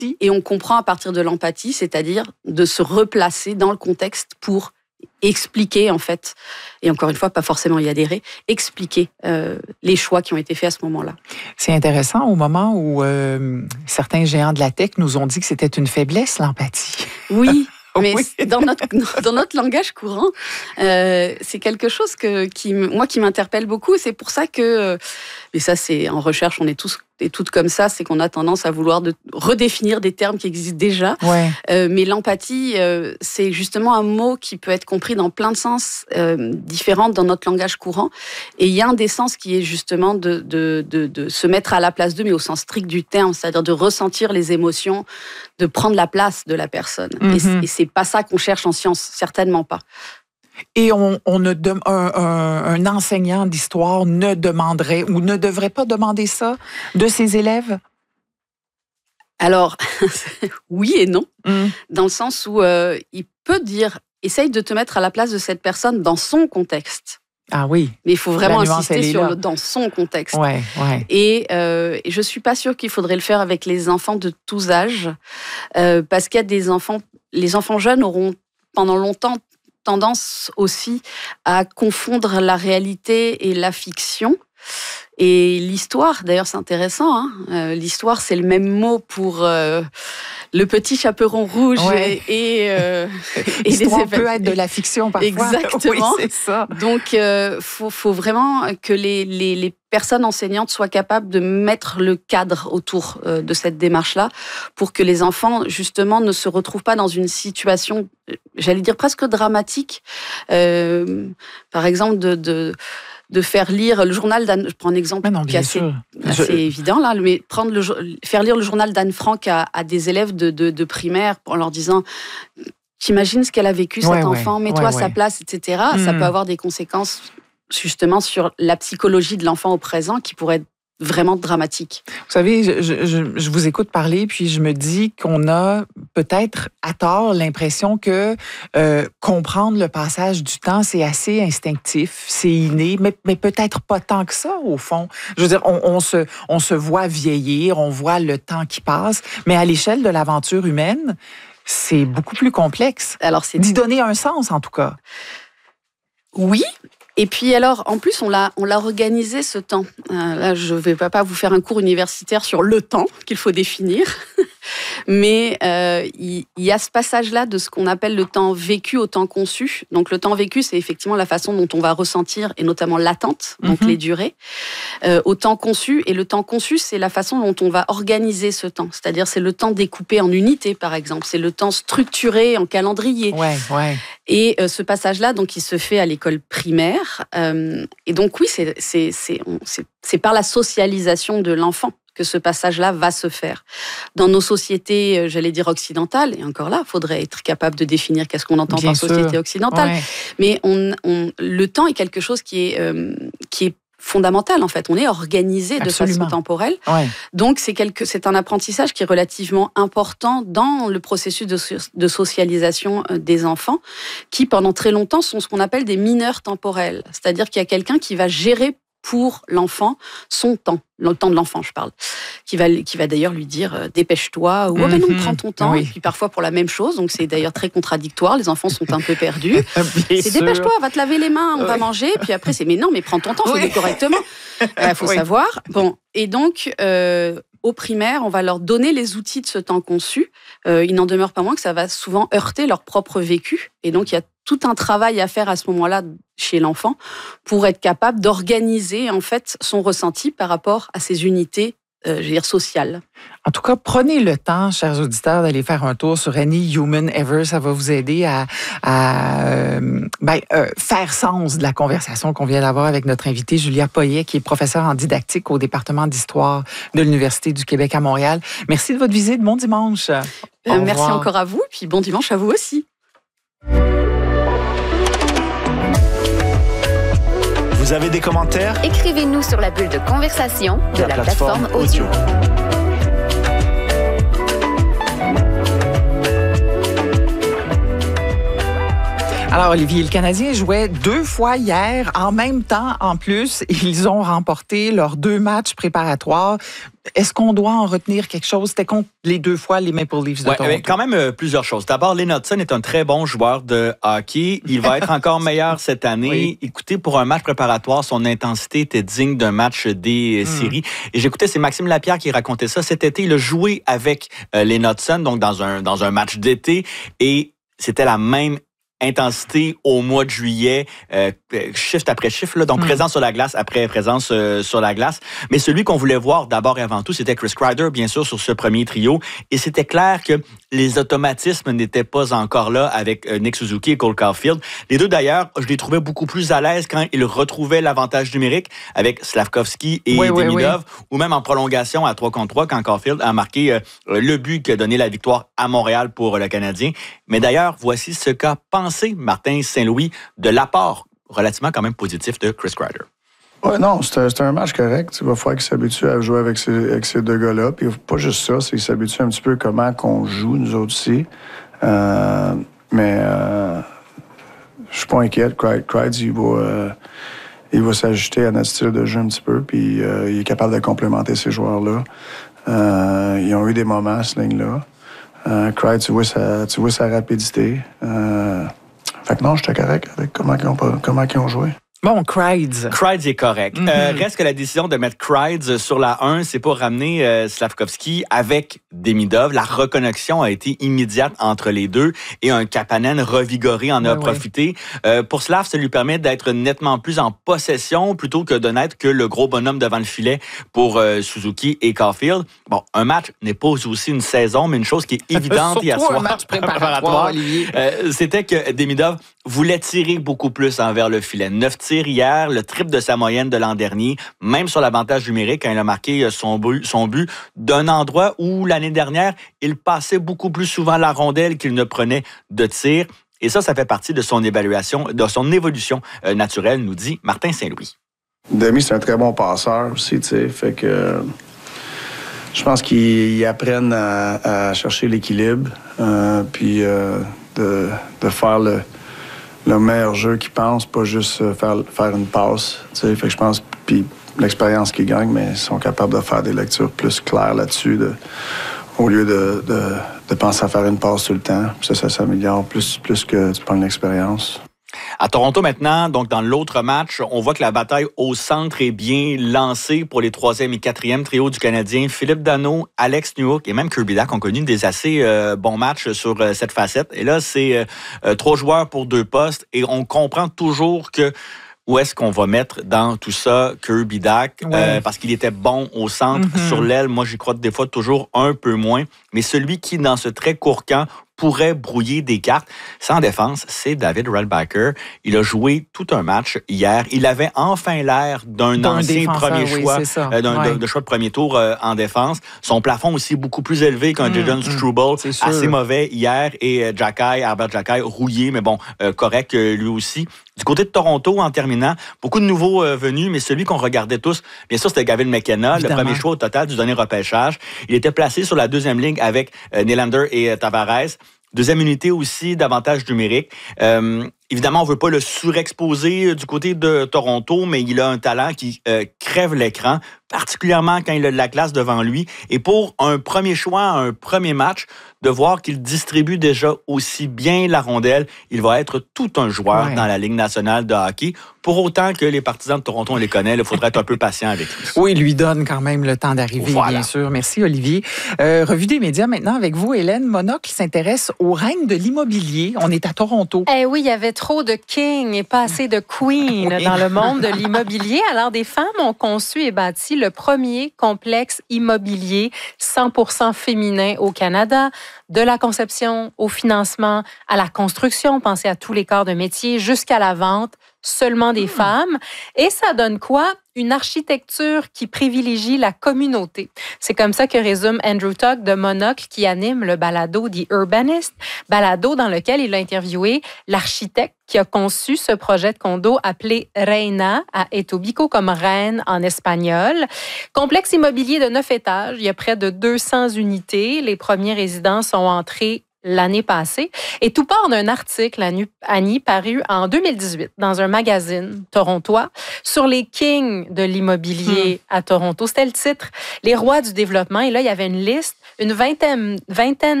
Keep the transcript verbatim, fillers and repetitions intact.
l'empathie. Et on comprend à partir de l'empathie, c'est-à-dire de se replacer dans le contexte pour expliquer, en fait, et encore une fois, pas forcément y adhérer, expliquer euh, les choix qui ont été faits à ce moment-là. C'est intéressant au moment où euh, certains géants de la tech nous ont dit que c'était une faiblesse, l'empathie. Oui. Mais oui. dans notre dans notre langage courant, euh, c'est quelque chose que qui moi qui m'interpelle beaucoup. C'est pour ça que, et ça c'est en recherche, on est tous et toutes comme ça, c'est qu'on a tendance à vouloir de redéfinir des termes qui existent déjà. Ouais. Euh, mais l'empathie, euh, c'est justement un mot qui peut être compris dans plein de sens euh, différents dans notre langage courant. Et il y a un des sens qui est justement de de de, de se mettre à la place d'eux, mais au sens strict du terme, c'est-à-dire de ressentir les émotions, de prendre la place de la personne. Mm-hmm. Et, et c'est pas ça qu'on cherche en science, certainement pas. Et on, on ne de, un, un, un enseignant d'histoire ne demanderait ou ne devrait pas demander ça de ses élèves? Alors, oui et non, mm. dans le sens où euh, il peut dire, essaye de te mettre à la place de cette personne dans son contexte. Ah oui. Mais il faut vraiment La nuance, insister sur là. le dans son contexte. Ouais, ouais. Et, euh, et je suis pas sûre qu'il faudrait le faire avec les enfants de tous âges, euh, parce qu'il y a des enfants, les enfants jeunes auront pendant longtemps tendance aussi à confondre la réalité et la fiction. Et l'histoire, d'ailleurs, c'est intéressant. Hein euh, l'histoire, c'est le même mot pour euh, le petit chaperon rouge ouais. et, et, euh, et l'histoire les peut être de la fiction parfois. Exactement. Oui, c'est ça. Donc, il euh, faut, faut vraiment que les, les, les personnes enseignantes soient capables de mettre le cadre autour euh, de cette démarche-là pour que les enfants, justement, ne se retrouvent pas dans une situation, j'allais dire presque dramatique. Euh, par exemple, de... de de faire lire le journal d'Anne... Je prends un exemple non, qui est assez, assez je... évident, là, mais prendre le, faire lire le journal d'Anne Frank à, à des élèves de, de, de primaire en leur disant « T'imagines ce qu'elle a vécu, ouais, cet enfant, ouais, mets-toi ouais, à sa ouais. place, et cetera » Mm. Ça peut avoir des conséquences justement sur la psychologie de l'enfant au présent qui pourrait être vraiment dramatique. Vous savez, je, je, je vous écoute parler, puis je me dis qu'on a peut-être à tort l'impression que euh, comprendre le passage du temps, c'est assez instinctif, c'est inné, mais, mais peut-être pas tant que ça, au fond. Je veux dire, on, on, se, on se voit vieillir, on voit le temps qui passe, mais à l'échelle de l'aventure humaine, c'est beaucoup plus complexe. Alors, c'est d'y donner un sens, en tout cas. Oui. Et puis alors, en plus, on l'a, on l'a organisé ce temps. Euh, là, je ne vais pas vous faire un cours universitaire sur le temps qu'il faut définir, mais euh, il, il y a ce passage-là de ce qu'on appelle le temps vécu au temps conçu. Donc le temps vécu, c'est effectivement la façon dont on va ressentir, et notamment l'attente, donc mm-hmm. les durées, euh, au temps conçu. Et le temps conçu, c'est la façon dont on va organiser ce temps. C'est-à-dire, c'est le temps découpé en unités, par exemple. C'est le temps structuré en calendrier. Ouais, ouais. Et euh, ce passage-là, donc, il se fait à l'école primaire. Euh, et donc, oui, c'est, c'est, c'est, on, c'est, c'est par la socialisation de l'enfant que ce passage-là va se faire. Dans nos sociétés, euh, j'allais dire occidentales, et encore là, il faudrait être capable de définir qu'est-ce qu'on entend Bien par sûr. société occidentale. Ouais. Mais on, on, le temps est quelque chose qui est, euh, qui est fondamental, en fait. On est organisé de Absolument. façon temporelle. Ouais. Donc, c'est, quelque, c'est un apprentissage qui est relativement important dans le processus de, de socialisation des enfants, qui, pendant très longtemps, sont ce qu'on appelle des mineurs temporels. C'est-à-dire qu'il y a quelqu'un qui va gérer pour l'enfant son temps, le temps de l'enfant, je parle, qui va, qui va d'ailleurs lui dire euh, dépêche-toi, ou oh ben non, prends ton temps, oui. et puis parfois pour la même chose, donc c'est d'ailleurs très contradictoire, les enfants sont un peu perdus. C'est sûr. Dépêche-toi, va te laver les mains, on oui. va manger, puis après c'est mais non, mais prends ton temps, fais-le oui. correctement. Il euh, faut oui. savoir. Bon, et donc, euh, au primaire, on va leur donner les outils de ce temps conçu. Euh, il n'en demeure pas moins que ça va souvent heurter leur propre vécu, et donc il y a tout un travail à faire à ce moment-là chez l'enfant pour être capable d'organiser en fait son ressenti par rapport à ces unités euh, je veux dire sociales. En tout cas, prenez le temps, chers auditeurs, d'aller faire un tour sur Any Human Ever. Ça va vous aider à, à euh, ben, euh, faire sens de la conversation qu'on vient d'avoir avec notre invitée, Julia Poyet, qui est professeure en didactique au département d'histoire de l'Université du Québec à Montréal. Merci de votre visite. Bon dimanche. Euh, merci encore à vous, puis bon dimanche à vous aussi. Vous avez des commentaires? Écrivez-nous sur la bulle de conversation de, de la, la plateforme, plateforme audio. Alors, Olivier, le Canadien jouait deux fois hier. En même temps, en plus, ils ont remporté leurs deux matchs préparatoires. Est-ce qu'on doit en retenir quelque chose? C'était contre les deux fois les Maple Leafs de ouais, Toronto. Quand même euh, plusieurs choses. D'abord, Lynn Hutson est un très bon joueur de hockey. Il va être encore meilleur cette année. Oui. Écoutez, pour un match préparatoire, son intensité était digne d'un match des mm. séries. Et j'écoutais, c'est Maxime Lapierre qui racontait ça. Cet été, il a joué avec euh, Lynn Hutson, donc dans un, dans un match d'été. Et c'était la même intensité au mois de juillet, euh, shift après shift, là, donc mmh. présence sur la glace après présence euh, sur la glace. Mais celui qu'on voulait voir d'abord et avant tout, c'était Chris Kreider, bien sûr, sur ce premier trio. Et c'était clair que les automatismes n'étaient pas encore là avec euh, Nick Suzuki et Cole Caulfield. Les deux, d'ailleurs, je les trouvais beaucoup plus à l'aise quand ils retrouvaient l'avantage numérique avec Slavkovski et oui, Demidov, oui, oui. ou même en prolongation à trois contre trois quand Caulfield a marqué euh, le but qui a donné la victoire à Montréal pour le Canadien. Mais d'ailleurs, voici ce qu'a pensé Martin Saint-Louis de l'apport relativement quand même positif de Chris Kreider. Oui, non, c'est un, c'est un match correct. Il va falloir qu'il s'habitue à jouer avec ces, avec ces deux gars-là. Puis pas juste ça, c'est qu'il s'habitue un petit peu comment qu'on joue, nous autres aussi. Euh, mais euh, je suis pas inquiète. Kreider, il va, euh, il va s'ajuster à notre style de jeu un petit peu. Puis euh, il est capable de complémenter ces joueurs-là. Euh, ils ont eu des moments, cette ligne-là. Euh, Kreider, tu vois sa, tu vois sa rapidité. Euh, Fait que non, j'étais correct avec comment ils ont, comment ils ont joué. Bon, Kreider. Kreider est correct. Mm-hmm. Euh, reste que la décision de mettre Kreider sur la un, c'est pour ramener euh, Slavkovski avec Demidov. La reconnexion a été immédiate entre les deux et un Kapanen revigoré en a oui, profité. Oui. Euh, pour Slav, ça lui permet d'être nettement plus en possession plutôt que de n'être que le gros bonhomme devant le filet pour euh, Suzuki et Caulfield. Bon, un match n'est pas aussi une saison, mais une chose qui est évidente hier soir. Un match préparatoire, Olivier. Euh, c'était que Demidov voulait tirer beaucoup plus envers le filet. Neuf tirs hier, le triple de sa moyenne de l'an dernier, même sur l'avantage numérique quand il a marqué son but, son but d'un endroit où l'année dernière, il passait beaucoup plus souvent la rondelle qu'il ne prenait de tir. Et ça, ça fait partie de son évaluation, de son évolution euh, naturelle, nous dit Martin Saint-Louis. Demi, c'est un très bon passeur aussi, tu sais, fait que euh, je pense qu'ils apprennent à, à chercher l'équilibre, euh, puis euh, de, de faire le le meilleur jeu qu'ils pensent, pas juste faire, faire une passe. Fait que je pense, puis l'expérience qu'ils gagnent, mais ils sont capables de faire des lectures plus claires là-dessus, de, au lieu de, de, de penser à faire une passe tout le temps. Ça, ça s'améliore plus, plus que tu prends l'expérience. À Toronto maintenant, donc dans l'autre match, on voit que la bataille au centre est bien lancée pour les troisième et quatrième trios du Canadien. Philippe Danault, Alex Newhook et même Kirby Dach ont connu des assez euh, bons matchs sur euh, cette facette. Et là, c'est euh, trois joueurs pour deux postes et on comprend toujours que où est-ce qu'on va mettre dans tout ça Kirby Dach, ouais. euh, parce qu'il était bon au centre, mm-hmm. sur l'aile. Moi, j'y crois des fois toujours un peu moins. Mais celui qui, dans ce très court camp, pourrait brouiller des cartes. Sans défense, c'est David Rellbacher. Il a joué tout un match hier. Il avait enfin l'air d'un, d'un ancien premier oui, choix, euh, d'un ouais. de, de choix de premier tour euh, en défense. Son plafond aussi beaucoup plus élevé qu'un mmh, Jadon Struble. Mmh, assez mauvais hier. Et euh, Xhekaj, Herbert Xhekaj, rouillé, mais bon, euh, correct euh, lui aussi. Du côté de Toronto, en terminant, beaucoup de nouveaux euh, venus, mais celui qu'on regardait tous, bien sûr, c'était Gavin McKenna, évidemment. Le premier choix au total du dernier repêchage. Il était placé sur la deuxième ligne avec euh, Nylander et euh, Tavares. Deuxième unité aussi d'avantage numérique. Euh, évidemment, on ne veut pas le surexposer du côté de Toronto, mais il a un talent qui euh, crève l'écran, particulièrement quand il a de la glace devant lui. Et pour un premier choix, un premier match, de voir qu'il distribue déjà aussi bien la rondelle, il va être tout un joueur ouais. dans la Ligue nationale de hockey. Pour autant que les partisans de Toronto, on les connaît, il faudrait être un peu patient avec lui. Oui, il lui donne quand même le temps d'arriver, voilà. bien sûr. Merci, Olivier. Euh, revue des médias maintenant avec vous, Hélène. Monocle s'intéresse au règne de l'immobilier. On est à Toronto. Eh oui, il y avait trop de king et pas assez de queen oui. dans le monde de l'immobilier. Alors, des femmes ont conçu et bâti le premier complexe immobilier cent pour cent féminin au Canada. De la conception au financement, à la construction, pensez à tous les corps de métier, jusqu'à la vente, seulement des mmh. femmes. Et ça donne quoi? Une architecture qui privilégie la communauté. C'est comme ça que résume Andrew Tuck de Monocle qui anime le balado The Urbanist, balado dans lequel il a interviewé l'architecte qui a conçu ce projet de condo appelé Reina à Etobicoke comme reine en espagnol. Complexe immobilier de neuf étages, il y a près de deux cents unités. Les premiers résidents sont entrés l'année passée. Et tout part d'un article, Annie, paru en deux mille dix-huit dans un magazine torontois sur les kings de l'immobilier hmm. à Toronto. C'était le titre, Les rois du développement. Et là, il y avait une liste, une vingtaine, vingtaine